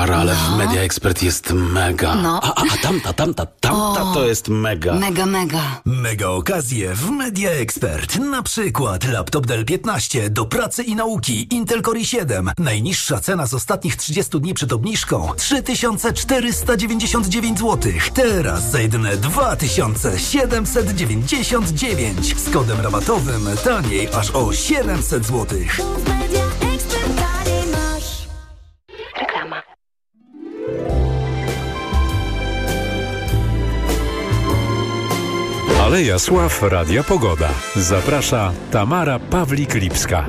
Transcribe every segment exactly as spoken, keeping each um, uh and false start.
Tamara, ale No. w Media Expert jest mega. No. A, a, a tamta, tamta, tamta O. to jest mega. Mega, mega. Mega okazje w Media Expert. Na przykład laptop Dell piętnaście do pracy i nauki Intel Core i siedem. Najniższa cena z ostatnich trzydziestu dni przed obniżką trzy tysiące czterysta dziewięćdziesiąt dziewięć złotych. Teraz za jedyne dwa tysiące siedemset dziewięćdziesiąt dziewięć. Z kodem rabatowym taniej aż o siedemset złotych. Reklama. Aleja Sław Radia Pogoda. Zaprasza Tamara Pawlik-Lipska.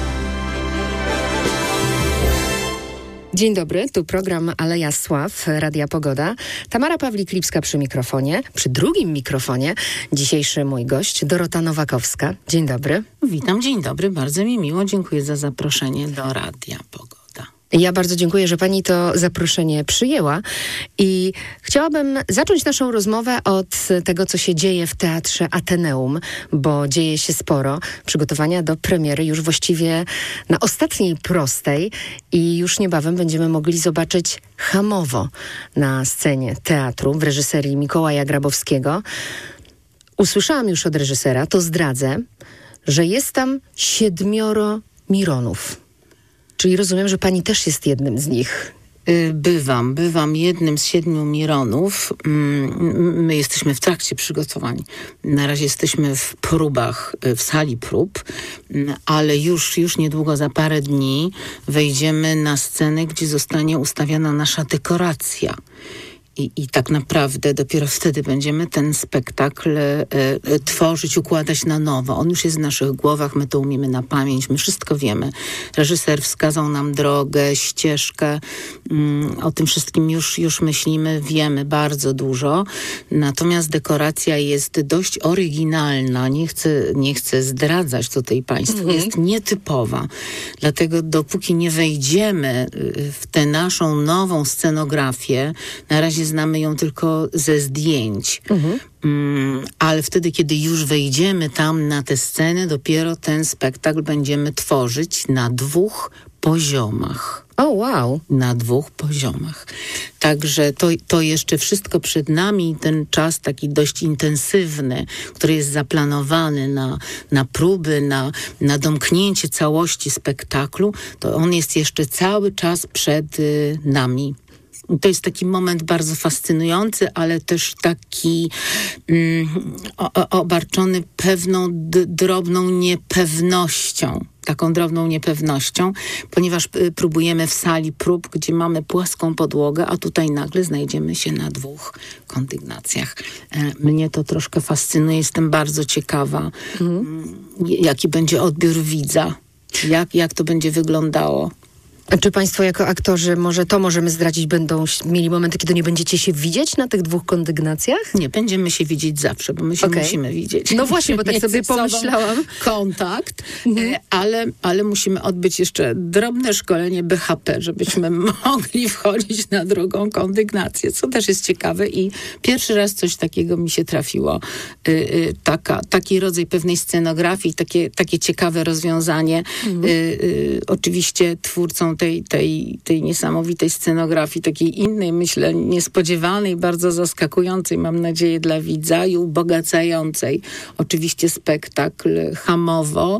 Dzień dobry, tu program Aleja Sław, Radia Pogoda. Tamara Pawlik-Lipska przy mikrofonie, przy drugim mikrofonie. Dzisiejszy mój gość, Dorota Nowakowska. Dzień dobry. Witam, dzień dobry, bardzo mi miło, dziękuję za zaproszenie do Radia Pogoda. Ja bardzo dziękuję, że pani to zaproszenie przyjęła i chciałabym zacząć naszą rozmowę od tego, co się dzieje w Teatrze Ateneum, bo dzieje się sporo. Przygotowania do premiery już właściwie na ostatniej prostej i już niebawem będziemy mogli zobaczyć Hamowo na scenie teatru w reżyserii Mikołaja Grabowskiego. Usłyszałam już od reżysera, to zdradzę, że jest tam siedmioro Mironów. Czyli rozumiem, że pani też jest jednym z nich. Bywam, bywam jednym z siedmiu Mironów. My jesteśmy w trakcie przygotowań. Na razie jesteśmy w próbach, w sali prób, ale już, już niedługo, za parę dni wejdziemy na scenę, gdzie zostanie ustawiona nasza dekoracja. I, I tak naprawdę dopiero wtedy będziemy ten spektakl e, e, tworzyć, układać na nowo. On już jest w naszych głowach, my to umiemy na pamięć, my wszystko wiemy. Reżyser wskazał nam drogę, ścieżkę. Mm, o tym wszystkim już, już myślimy, wiemy bardzo dużo. Natomiast dekoracja jest dość oryginalna. Nie chcę, nie chcę zdradzać tutaj państwu. Mhm. Jest nietypowa. Dlatego dopóki nie wejdziemy w tę naszą nową scenografię, na razie znamy ją tylko ze zdjęć. Mhm. Mm, ale wtedy, kiedy już wejdziemy tam na tę scenę, dopiero ten spektakl będziemy tworzyć na dwóch poziomach. O, wow. Na dwóch poziomach. Także to, to jeszcze wszystko przed nami, ten czas taki dość intensywny, który jest zaplanowany na, na próby, na, na domknięcie całości spektaklu, to on jest jeszcze cały czas przed y, nami. To jest taki moment bardzo fascynujący, ale też taki mm, o, obarczony pewną d- drobną niepewnością. Taką drobną niepewnością, ponieważ y, próbujemy w sali prób, gdzie mamy płaską podłogę, a tutaj nagle znajdziemy się na dwóch kondygnacjach. E, mnie to troszkę fascynuje, jestem bardzo ciekawa, mhm. y, jaki będzie odbiór widza, jak, jak to będzie wyglądało. A czy państwo jako aktorzy, może to możemy zdradzić, będą mieli momenty, kiedy nie będziecie się widzieć na tych dwóch kondygnacjach? Nie, będziemy się widzieć zawsze, bo my się okay. musimy widzieć. No właśnie, bo tak sobie pomyślałam. Kontakt, mhm. ale, ale musimy odbyć jeszcze drobne szkolenie B H P, żebyśmy mogli wchodzić na drugą kondygnację, co też jest ciekawe i pierwszy raz coś takiego mi się trafiło. Y, y, taka, taki rodzaj pewnej scenografii, takie, takie ciekawe rozwiązanie. Mhm. Y, y, oczywiście twórcą Tej, tej, tej niesamowitej scenografii, takiej innej, myślę, niespodziewanej, bardzo zaskakującej, mam nadzieję, dla widza i ubogacającej. Oczywiście spektakl Hamowo.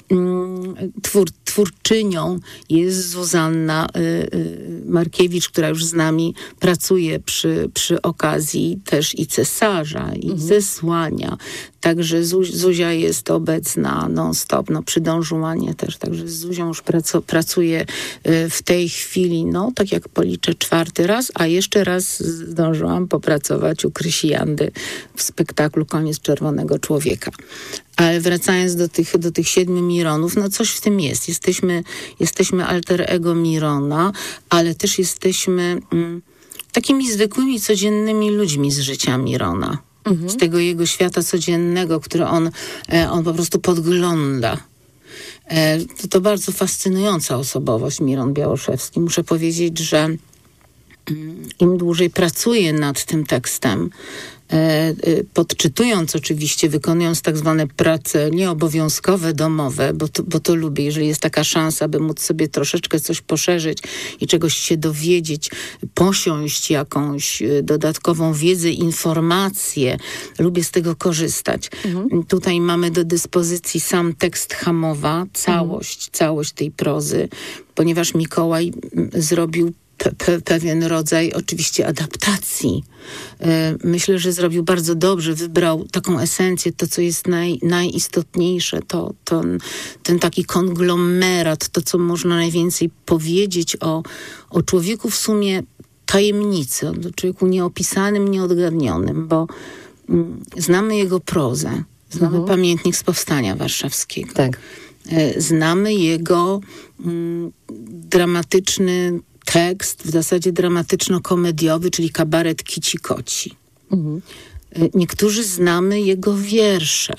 Twór, twórczynią jest Zuzanna y, y, Markiewicz, która już z nami pracuje przy, przy okazji też i Cesarza, i mhm. Zesłania. Także Zu, Zuzia jest obecna non-stop, no przy Don Juanie też, także z Zuzią już praco, pracuję y, w tej chwili, no tak jak policzę, czwarty raz, a jeszcze raz zdążyłam popracować u Krysi Jandy w spektaklu Koniec Czerwonego Człowieka. Ale wracając do tych, do tych siedmiu Mironów, no coś w tym jest. Jesteśmy, jesteśmy alter ego Mirona, ale też jesteśmy mm, takimi zwykłymi, codziennymi ludźmi z życia Mirona. Mhm. Z tego jego świata codziennego, który on, e, on po prostu podgląda. E, to, to bardzo fascynująca osobowość Miron Białoszewski. Muszę powiedzieć, że mm, im dłużej pracuję nad tym tekstem, podczytując oczywiście, wykonując tak zwane prace nieobowiązkowe domowe, bo to, bo to lubię, jeżeli jest taka szansa, by móc sobie troszeczkę coś poszerzyć i czegoś się dowiedzieć, posiąść jakąś dodatkową wiedzę, informację. Lubię z tego korzystać. Mhm. Tutaj mamy do dyspozycji sam tekst Hamowa, całość, mhm. całość tej prozy, ponieważ Mikołaj zrobił Pe- pe- pewien rodzaj oczywiście adaptacji. E, myślę, że zrobił bardzo dobrze, wybrał taką esencję, to co jest naj, najistotniejsze, to, to ten taki konglomerat, to co można najwięcej powiedzieć o, o człowieku w sumie tajemnicy, o człowieku nieopisanym, nieodgadnionym, bo mm, znamy jego prozę, znamy mhm. pamiętnik z Powstania Warszawskiego. Tak. E, znamy jego mm, dramatyczny tekst, w zasadzie dramatyczno-komediowy, czyli kabaret Kici Koci. Mhm. Niektórzy znamy jego wiersze.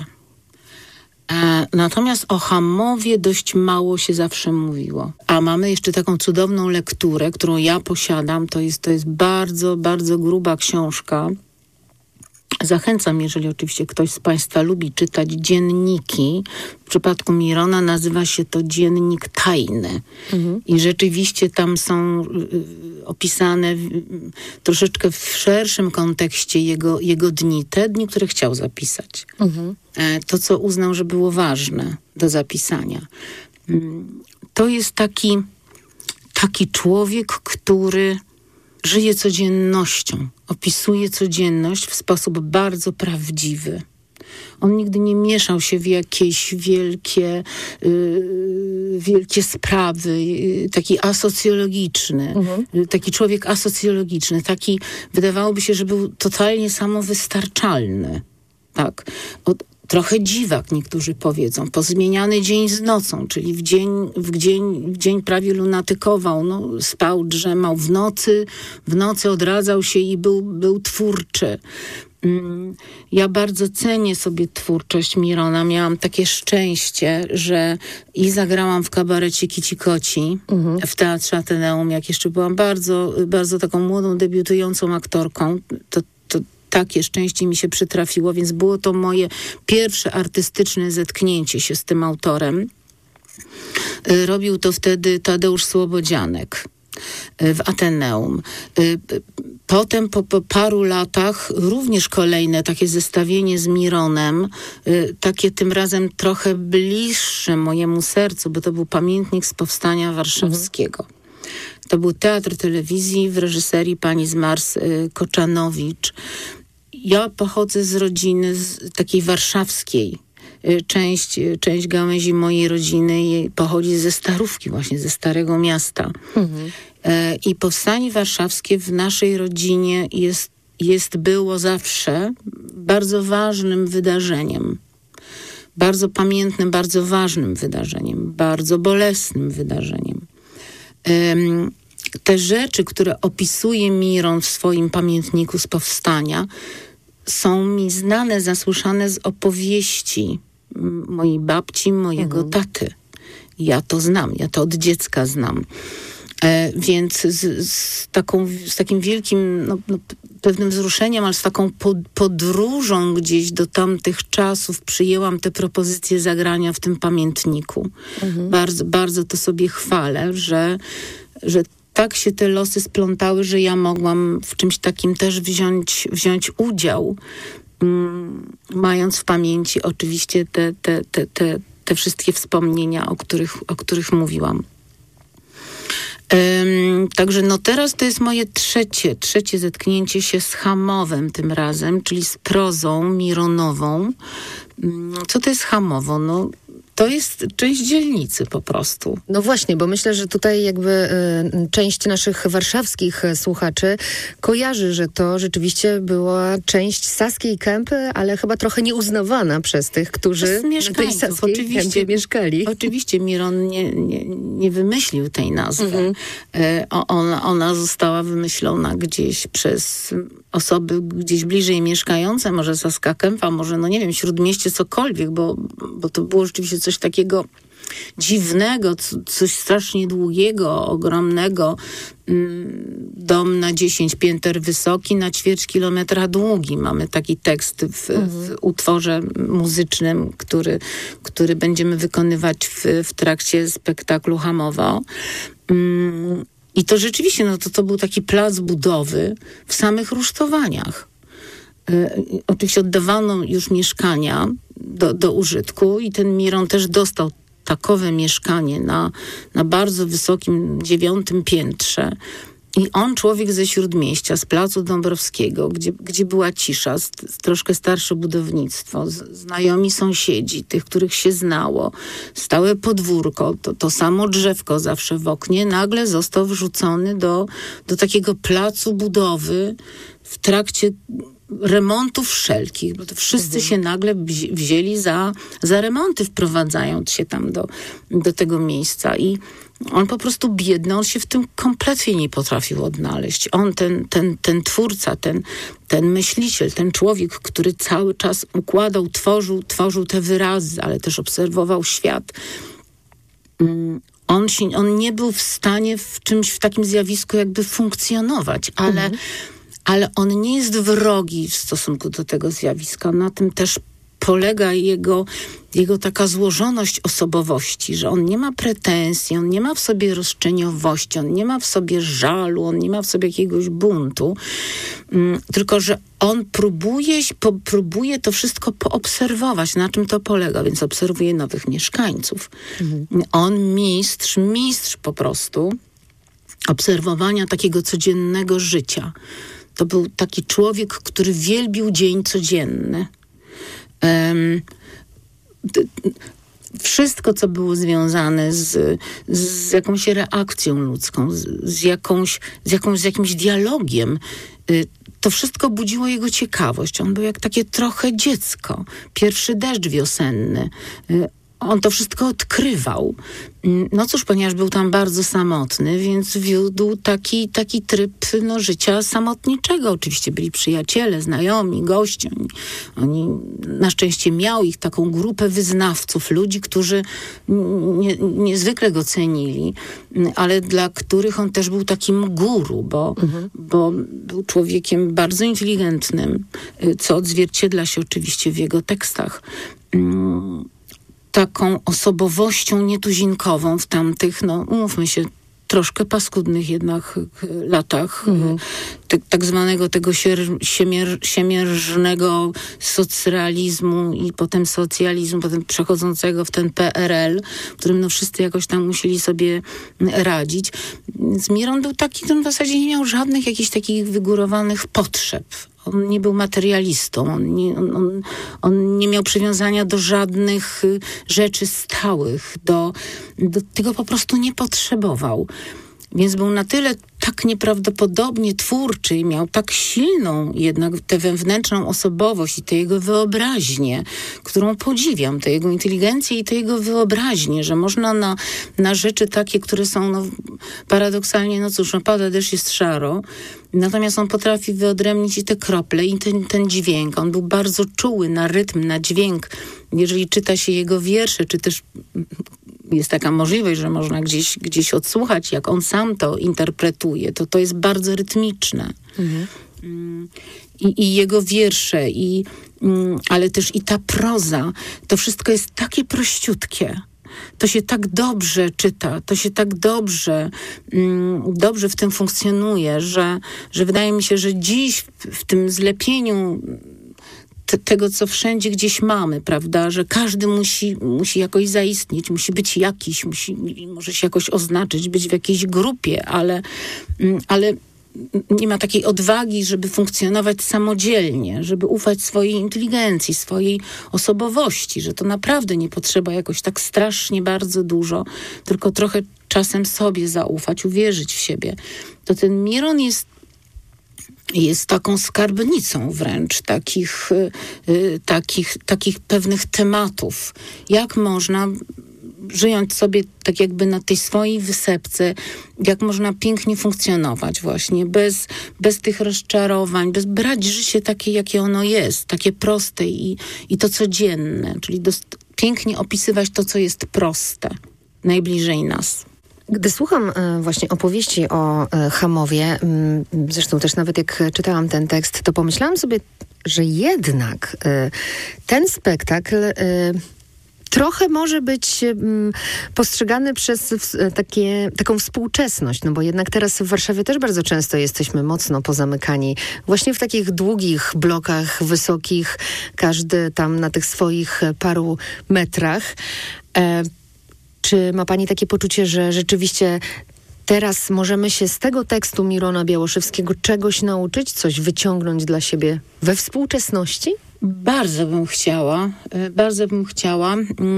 E, natomiast o Hamowie dość mało się zawsze mówiło. A mamy jeszcze taką cudowną lekturę, którą ja posiadam. To jest, to jest bardzo, bardzo gruba książka. Zachęcam, jeżeli oczywiście ktoś z Państwa lubi czytać dzienniki. W przypadku Mirona nazywa się to Dziennik Tajny. Mhm. I rzeczywiście tam są y, opisane y, troszeczkę w szerszym kontekście jego, jego dni. Te dni, które chciał zapisać. Mhm. E, to, co uznał, że było ważne do zapisania. Y, to jest taki, taki człowiek, który żyje codziennością, opisuje codzienność w sposób bardzo prawdziwy. On nigdy nie mieszał się w jakieś wielkie, yy, wielkie sprawy, yy, taki asocjologiczny, mhm. yy, taki człowiek asocjologiczny, taki, wydawałoby się, że był totalnie samowystarczalny. Tak. Od, Trochę dziwak, niektórzy powiedzą, pozmieniany dzień z nocą, czyli w dzień, w dzień, w dzień prawie lunatykował, no, spał, drzemał w nocy, w nocy odradzał się i był, był twórczy. Ja bardzo cenię sobie twórczość Mirona. Miałam takie szczęście, że i zagrałam w kabarecie Kici Koci mhm. w Teatrze Ateneum, jak jeszcze byłam bardzo, bardzo taką młodą, debiutującą aktorką. To, to takie szczęście mi się przytrafiło, więc było to moje pierwsze artystyczne zetknięcie się z tym autorem. Robił to wtedy Tadeusz Słobodzianek w Ateneum. Potem po, po paru latach również kolejne takie zestawienie z Mironem, takie tym razem trochę bliższe mojemu sercu, bo to był pamiętnik z Powstania Warszawskiego. Mhm. To był Teatr Telewizji w reżyserii pani z Mars Koczanowicz. Ja pochodzę z rodziny z takiej warszawskiej. Część, część gałęzi mojej rodziny pochodzi ze Starówki, właśnie ze Starego Miasta. Mhm. I Powstanie Warszawskie w naszej rodzinie jest, jest, było zawsze bardzo ważnym wydarzeniem. Bardzo pamiętnym, bardzo ważnym wydarzeniem. Bardzo bolesnym wydarzeniem. Um, te rzeczy, które opisuje Miron w swoim pamiętniku z Powstania, są mi znane, zasłyszane z opowieści mojej babci, mojego mhm. taty. Ja to znam, ja to od dziecka znam. E, więc z, z, taką, z takim wielkim no, no, pewnym wzruszeniem, ale z taką pod, podróżą gdzieś do tamtych czasów przyjęłam te propozycje zagrania w tym pamiętniku. Mhm. Bardzo, bardzo to sobie chwalę, że, że tak się te losy splątały, że ja mogłam w czymś takim też wziąć, wziąć udział, mm, mając w pamięci oczywiście te, te, te, te, te wszystkie wspomnienia, o których, o których mówiłam. Um, także no teraz to jest moje trzecie, trzecie zetknięcie się z Hamowem tym razem, czyli z prozą mironową. Um, co to jest Hamowo? No, to jest część dzielnicy po prostu. No właśnie, bo myślę, że tutaj jakby y, część naszych warszawskich słuchaczy kojarzy, że to rzeczywiście była część Saskiej Kępy, ale chyba trochę nieuznawana przez tych, którzy na tej Saskiej Kępie mieszkali. Oczywiście Miron nie, nie, nie wymyślił tej nazwy. Mhm. E, ona, ona została wymyślona gdzieś przez osoby gdzieś bliżej mieszkające, może Saska Kępa, może, no nie wiem, Śródmieście, cokolwiek, bo, bo to było rzeczywiście coś takiego dziwnego, co, coś strasznie długiego, ogromnego, dom na dziesięć pięter wysoki, na ćwierć kilometra długi. Mamy taki tekst w, mhm. w utworze muzycznym, który, który będziemy wykonywać w, w trakcie spektaklu Hamowo. I to rzeczywiście, no to, to był taki plac budowy w samych rusztowaniach. Oczywiście oddawano już mieszkania do, do użytku i ten Miron też dostał takowe mieszkanie na, na bardzo wysokim dziewiątym piętrze. I on, człowiek ze Śródmieścia, z Placu Dąbrowskiego, gdzie, gdzie była cisza, z, z troszkę starsze budownictwo, z, znajomi sąsiedzi, tych, których się znało, stałe podwórko, to, to samo drzewko zawsze w oknie, nagle został wrzucony do, do takiego placu budowy w trakcie remontów wszelkich, bo to wszyscy mhm. się nagle wzi- wzięli za, za remonty, wprowadzając się tam do, do tego miejsca. I on po prostu biedny, on się w tym kompletnie nie potrafił odnaleźć. On, ten, ten, ten twórca, ten, ten myśliciel, ten człowiek, który cały czas układał, tworzył, tworzył te wyrazy, ale też obserwował świat. On, się, on nie był w stanie w czymś, w takim zjawisku jakby funkcjonować, ale mhm. ale on nie jest wrogi w stosunku do tego zjawiska. Na tym też polega jego, jego taka złożoność osobowości, że on nie ma pretensji, on nie ma w sobie roszczeniowości, on nie ma w sobie żalu, on nie ma w sobie jakiegoś buntu, um, tylko że on próbuje, po, próbuje to wszystko poobserwować, na czym to polega, więc obserwuje nowych mieszkańców. Mhm. On mistrz, mistrz po prostu obserwowania takiego codziennego życia. To był taki człowiek, który wielbił dzień codzienny. Um, d- wszystko, co było związane z, z jakąś reakcją ludzką, z, z, jakąś, z, jakąś, z jakimś dialogiem, y, to wszystko budziło jego ciekawość. On był jak takie trochę dziecko. Pierwszy deszcz wiosenny. Y, On to wszystko odkrywał. No cóż, ponieważ był tam bardzo samotny, więc wiódł taki, taki tryb no, życia samotniczego. Oczywiście byli przyjaciele, znajomi, goście. Oni, oni na szczęście miał ich taką grupę wyznawców, ludzi, którzy nie, niezwykle go cenili, ale dla których on też był takim guru, bo, mhm. bo był człowiekiem bardzo inteligentnym, co odzwierciedla się oczywiście w jego tekstach. Taką osobowością nietuzinkową w tamtych, no umówmy się, troszkę paskudnych jednak latach mhm. te, tak zwanego tego sier, siemier, siemierżnego socrealizmu i potem socjalizmu, potem przechodzącego w ten P R L, w którym no wszyscy jakoś tam musieli sobie radzić. Więc Miron był taki, który w zasadzie nie miał żadnych jakichś takich wygórowanych potrzeb. On nie był materialistą, on nie, on, on, on nie miał przywiązania do żadnych rzeczy stałych, do, do tego po prostu nie potrzebował. Więc był na tyle tak nieprawdopodobnie twórczy i miał tak silną jednak tę wewnętrzną osobowość i tę jego wyobraźnię, którą podziwiam, tę jego inteligencję i tę jego wyobraźnię, że można na, na rzeczy takie, które są no, paradoksalnie, no cóż, no pada deszcz, jest szaro, natomiast on potrafi wyodrębnić i te krople, i ten, ten dźwięk. On był bardzo czuły na rytm, na dźwięk. Jeżeli czyta się jego wiersze, czy też jest taka możliwość, że można gdzieś, gdzieś odsłuchać, jak on sam to interpretuje, to to jest bardzo rytmiczne. Mhm. I, I jego wiersze, i, ale też i ta proza, to wszystko jest takie prościutkie. To się tak dobrze czyta, to się tak dobrze, dobrze w tym funkcjonuje, że, że wydaje mi się, że dziś w, w tym zlepieniu Te, tego, co wszędzie gdzieś mamy, prawda, że każdy musi, musi jakoś zaistnieć, musi być jakiś, musi, może się jakoś oznaczyć, być w jakiejś grupie, ale, ale nie ma takiej odwagi, żeby funkcjonować samodzielnie, żeby ufać swojej inteligencji, swojej osobowości, że to naprawdę nie potrzeba jakoś tak strasznie bardzo dużo, tylko trochę czasem sobie zaufać, uwierzyć w siebie. To ten Miron jest jest taką skarbnicą wręcz takich, y, takich, takich pewnych tematów. Jak można, żyjąc sobie tak jakby na tej swojej wysepce, jak można pięknie funkcjonować właśnie, bez, bez tych rozczarowań, bez brać życie takie, jakie ono jest, takie proste i, i to codzienne, czyli dost, pięknie opisywać to, co jest proste, najbliżej nas. Gdy słucham e, właśnie opowieści o e, Hamowie, m, zresztą też nawet jak czytałam ten tekst, to pomyślałam sobie, że jednak e, ten spektakl e, trochę może być m, postrzegany przez w, takie, taką współczesność, no bo jednak teraz w Warszawie też bardzo często jesteśmy mocno pozamykani właśnie w takich długich blokach wysokich, każdy tam na tych swoich paru metrach. E, Czy ma pani takie poczucie, że rzeczywiście teraz możemy się z tego tekstu Mirona Białoszewskiego czegoś nauczyć, coś wyciągnąć dla siebie we współczesności? Bardzo bym chciała, bardzo bym chciała.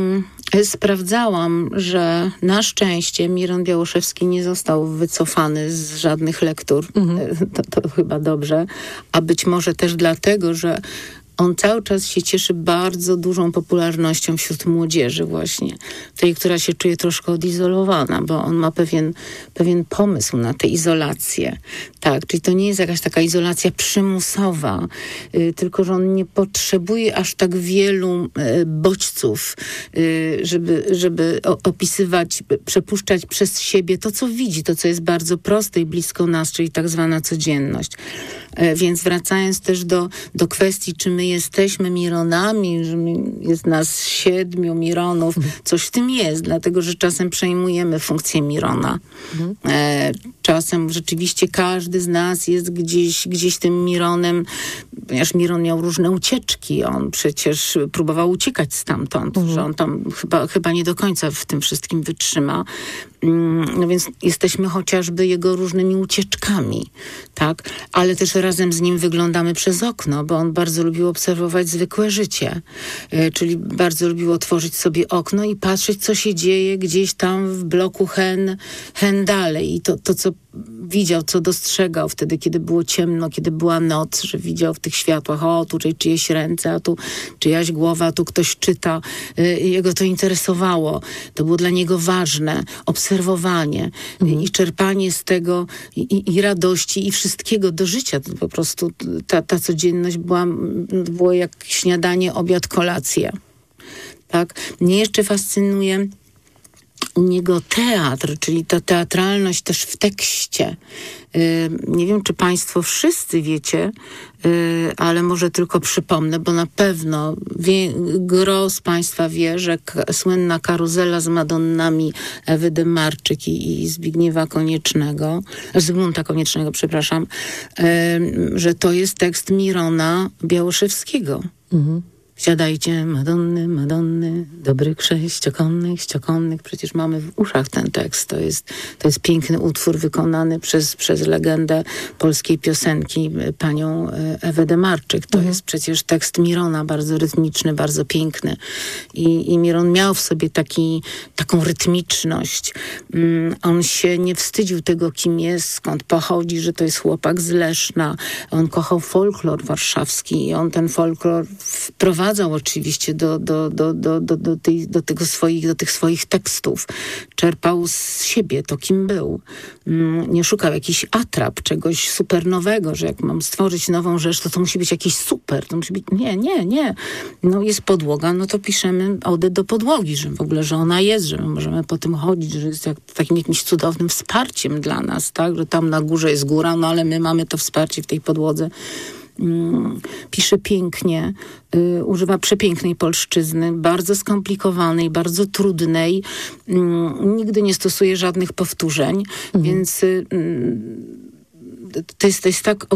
Sprawdzałam, że na szczęście Miron Białoszewski nie został wycofany z żadnych lektur. Mhm. To, to chyba dobrze. A być może też dlatego, że on cały czas się cieszy bardzo dużą popularnością wśród młodzieży właśnie. Tej, która się czuje troszkę odizolowana, bo on ma pewien, pewien pomysł na tę izolację. Tak, czyli to nie jest jakaś taka izolacja przymusowa, y, tylko że on nie potrzebuje aż tak wielu y, bodźców, y, żeby, żeby o, opisywać, przepuszczać przez siebie to, co widzi, to, co jest bardzo proste i blisko nas, czyli tak zwana codzienność. Y, więc wracając też do, do kwestii, czy my jesteśmy Mironami, że jest nas siedmiu Mironów, coś w tym jest, dlatego, że czasem przejmujemy funkcję Mirona. Mhm. E, czasem rzeczywiście każdy z nas jest gdzieś, gdzieś tym Mironem, ponieważ Miron miał różne ucieczki, on przecież próbował uciekać stamtąd, mhm. że on tam chyba, chyba nie do końca w tym wszystkim wytrzyma. No więc jesteśmy chociażby jego różnymi ucieczkami, tak? Ale też razem z nim wyglądamy przez okno, bo on bardzo lubił obserwować zwykłe życie. E, czyli bardzo lubił otworzyć sobie okno i patrzeć, co się dzieje gdzieś tam w bloku hen, hen dalej. I to, to, co widział, co dostrzegał wtedy, kiedy było ciemno, kiedy była noc, że widział w tych światłach, o, tutaj czyjeś ręce, a tu czyjaś głowa, a tu ktoś czyta. E, jego to interesowało. To było dla niego ważne. Obserwowanie mhm. i czerpanie z tego i, i, i radości i wszystkiego do życia. To po prostu ta, ta codzienność była, było jak śniadanie, obiad, kolacja. Tak? Mnie jeszcze fascynuje u niego teatr, czyli ta teatralność też w tekście. Yy, nie wiem, czy państwo wszyscy wiecie, yy, ale może tylko przypomnę, bo na pewno wie, gro z państwa wie, że k- słynna karuzela z Madonnami Ewy Demarczyk i, i Zbigniewa Koniecznego, Zygmunta Koniecznego, przepraszam, yy, że to jest tekst Mirona Białoszewskiego. Mhm. Siadajcie, Madonny, Madonny, dobrych sześciokonnych, ściokonnych. Przecież mamy w uszach ten tekst. To jest, to jest piękny utwór wykonany przez, przez legendę polskiej piosenki, panią Ewę Demarczyk. To mhm. jest przecież tekst Mirona, bardzo rytmiczny, bardzo piękny. I, i Miron miał w sobie taki, taką rytmiczność. Um, on się nie wstydził tego, kim jest, skąd pochodzi, że to jest chłopak z Leszna. On kochał folklor warszawski i on ten folklor wprowadzał oczywiście do, do, do, do, do, do, tej, do, tego swoich, do tych swoich tekstów. Czerpał z siebie to, kim był. Nie szukał jakichś atrap, czegoś super nowego, że jak mam stworzyć nową rzecz, to to musi być jakiś super. To musi być... Nie, nie, nie. No jest podłoga, no to piszemy odę do podłogi, że w ogóle, że ona jest, że my możemy po tym chodzić, że jest jak, takim jakimś cudownym wsparciem dla nas, tak? Że tam na górze jest góra, no ale my mamy to wsparcie w tej podłodze. Pisze pięknie, y, używa przepięknej polszczyzny, bardzo skomplikowanej, bardzo trudnej. Y, nigdy nie stosuje żadnych powtórzeń, mhm. więc y, y, to, jest, to jest tak